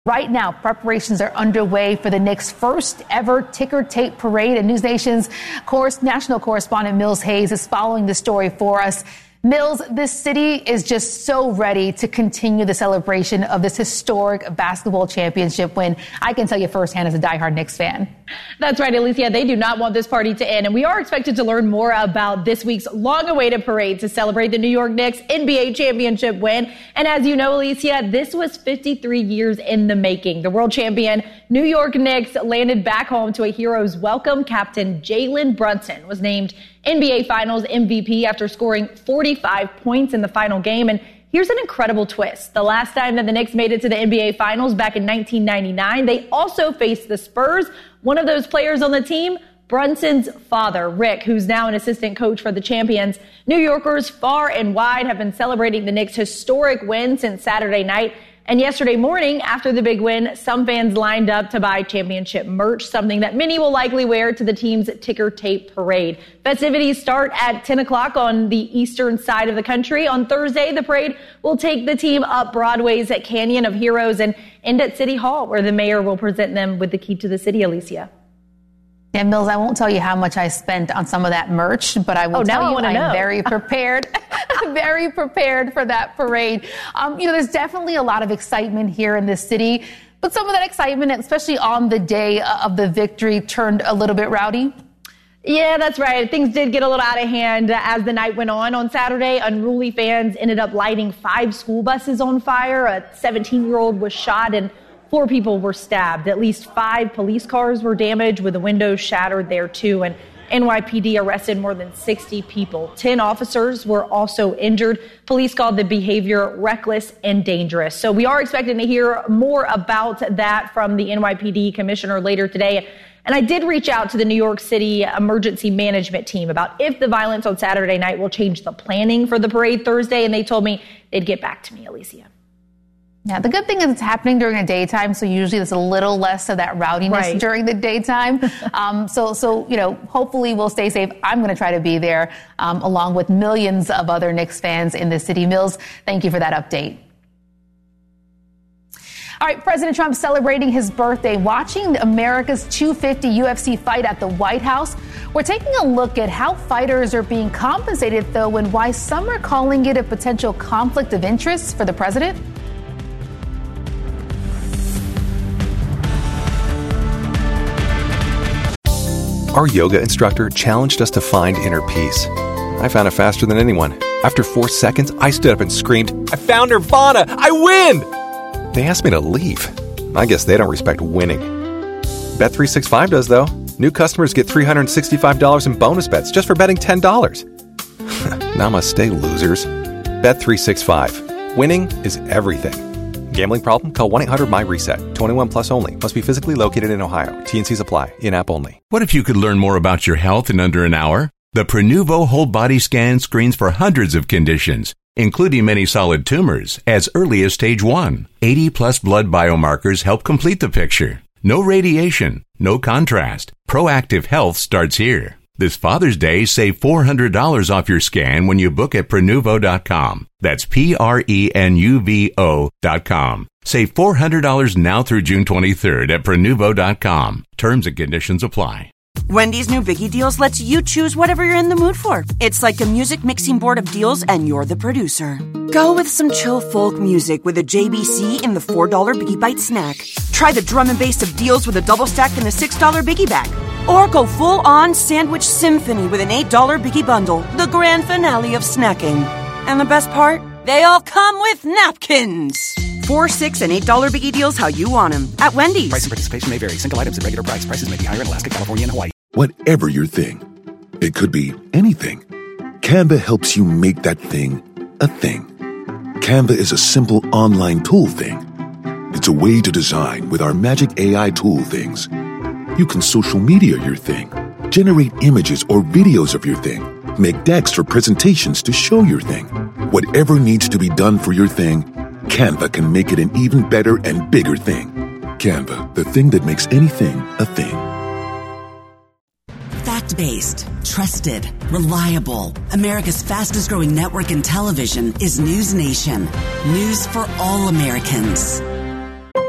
Right now, preparations are underway for the Knicks' first ever ticker tape parade, and News Nation's national correspondent Mills Hayes is following the story for us. Mills, this city is just so ready to continue the celebration of this historic basketball championship win. I can tell you firsthand as a diehard Knicks fan. That's right, Alicia. They do not want this party to end, and we are expected to learn more about this week's long-awaited parade to celebrate the New York Knicks NBA championship win. And as you know, Alicia, this was 53 years in the making. The world champion New York Knicks landed back home to a hero's welcome. Captain Jalen Brunson was named NBA Finals MVP after scoring 45 points in the final game. And here's an incredible twist. The last time that the Knicks made it to the NBA Finals back in 1999, they also faced the Spurs. One of those players on the team, Brunson's father, Rick, who's now an assistant coach for the champions. New Yorkers far and wide have been celebrating the Knicks' historic win since Saturday night. And yesterday morning, after the big win, some fans lined up to buy championship merch, something that many will likely wear to the team's ticker tape parade. Festivities start at 10 o'clock on the eastern side of the country. On Thursday, the parade will take the team up Broadway's at Canyon of Heroes and end at City Hall, where the mayor will present them with the key to the city, Alicia. Yeah, Mills, I won't tell you how much I spent on some of that merch, but I will tell you I'm very prepared. Very prepared for that parade. There's definitely a lot of excitement here in this city, but some of that excitement, especially on the day of the victory, turned a little bit rowdy. Yeah, that's right. Things did get a little out of hand as the night went on. On Saturday, unruly fans ended up lighting 5 school buses on fire. A 17-year-old was shot and 4 people were stabbed. At least 5 police cars were damaged with the windows shattered there too. And NYPD arrested more than 60 people. 10 officers were also injured. Police called the behavior reckless and dangerous. So we are expecting to hear more about that from the NYPD commissioner later today. And I did reach out to the New York City emergency management team about if the violence on Saturday night will change the planning for the parade Thursday. And they told me they'd get back to me, Alicia. Yeah, the good thing is it's happening during the daytime, so usually there's a little less of that rowdiness during the daytime. So hopefully we'll stay safe. I'm going to try to be there along with millions of other Knicks fans in the city. Mills, thank you for that update. All right, President Trump celebrating his birthday, watching America's 250 UFC fight at the White House. We're taking a look at how fighters are being compensated, though, and why some are calling it a potential conflict of interest for the president. Our yoga instructor challenged us to find inner peace. I found it faster than anyone. After 4 seconds, I stood up and screamed, "I found Nirvana! I win!" They asked me to leave. I guess they don't respect winning. Bet365 does, though. New customers get $365 in bonus bets just for betting $10. Namaste, losers. Bet365. Winning is everything. Gambling problem? Call 1-800-MY-RESET. 21 plus only. Must be physically located in Ohio. T&Cs apply. In-app only. What if you could learn more about your health in under an hour? The Prenuvo whole body scan screens for hundreds of conditions, including many solid tumors, as early as stage 1. 80-plus blood biomarkers help complete the picture. No radiation, no contrast. Proactive health starts here. This Father's Day, save $400 off your scan when you book at Prenuvo.com. That's Prenuvo.com. Save $400 now through June 23rd at Prenuvo.com. Terms and conditions apply. Wendy's new Biggie Deals lets you choose whatever you're in the mood for. It's like a music mixing board of deals, and you're the producer. Go with some chill folk music with a JBC in the $4 Biggie Bite snack. Try the drum and bass of deals with a double stack in the $6 Biggie Bag. Or go full-on sandwich symphony with an $8 Biggie Bundle, the grand finale of snacking. And the best part? They all come with napkins. $4, $6, and $8 Biggie Deals how you want them at Wendy's. Price and participation may vary. Single items at regular price. Prices may be higher in Alaska, California, and Hawaii. Whatever your thing, it could be anything. Canva helps you make that thing a thing. Canva is a simple online tool thing. It's a way to design with our magic AI tool things. You can social media your thing, generate images or videos of your thing, make decks or presentations to show your thing. Whatever needs to be done for your thing, Canva can make it an even better and bigger thing. Canva, the thing that makes anything a thing. Fact-based, trusted, reliable. America's fastest growing network in television is News Nation. News for all Americans.